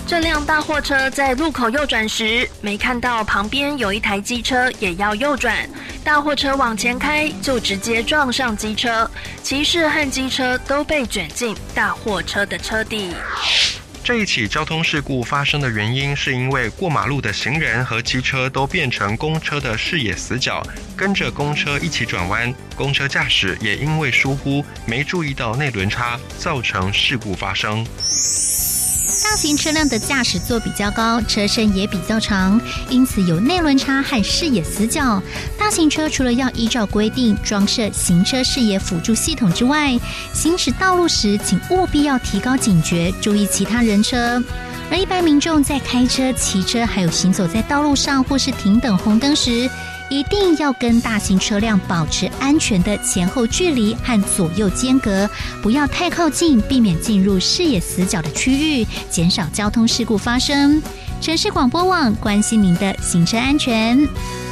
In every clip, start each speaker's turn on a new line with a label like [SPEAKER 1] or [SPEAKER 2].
[SPEAKER 1] 这辆大货车在路口右转时，没看到旁边有一台机车也要右转，大货车往前开就直接撞上机车，骑士和机车都被卷进大货车的车底。
[SPEAKER 2] 这一起交通事故发生的原因是因为过马路的行人和机车都变成公车的视野死角，跟着公车一起转弯，公车驾驶也因为疏忽没注意到内轮差，造成事故发生。
[SPEAKER 3] 大型车辆的驾驶座比较高，车身也比较长，因此有内轮差和视野死角。大型车除了要依照规定装设行车视野辅助系统之外，行驶道路时请务必要提高警觉，注意其他人车。而一般民众在开车、骑车还有行走在道路上或是停等红灯时，一定要跟大型车辆保持安全的前后距离和左右间隔，不要太靠近，避免进入视野死角的区域，减少交通事故发生。城市广播网关心您的行车安全。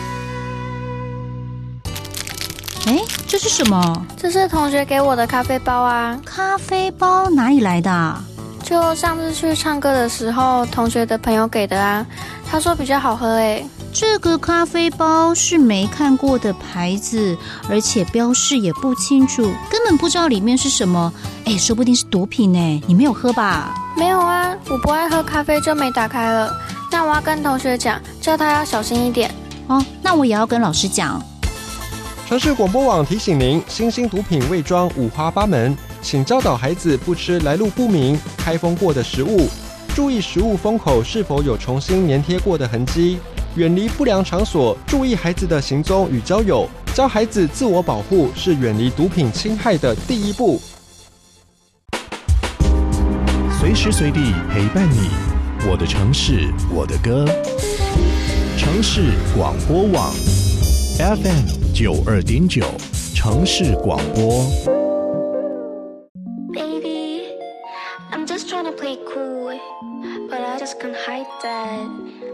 [SPEAKER 3] 这是什么？
[SPEAKER 4] 这是同学给我的咖啡包啊。
[SPEAKER 3] 咖啡包哪里来的啊？
[SPEAKER 4] 就上次去唱歌的时候，同学的朋友给的啊。他说比较好喝诶。
[SPEAKER 3] 这个咖啡包是没看过的牌子，而且标示也不清楚，根本不知道里面是什么。说不定是毒品呢，你没有喝吧？
[SPEAKER 4] 没有啊，我不爱喝咖啡就没打开了。那我要跟同学讲，叫他要小心一点。
[SPEAKER 3] 那我也要跟老师讲。
[SPEAKER 5] 城市广播网提醒您，新兴毒品伪装五花八门，请教导孩子不吃来路不明、开封过的食物，注意食物封口是否有重新粘贴过的痕迹，远离不良场所，注意孩子的行踪与交友，教孩子自我保护是远离毒品侵害的第一步。
[SPEAKER 6] 随时随地陪伴你，我的城市，我的歌。城市广播网 FM92.9，城市广播。
[SPEAKER 7] Baby, I'm just trying to play cool, but I just can't hide that.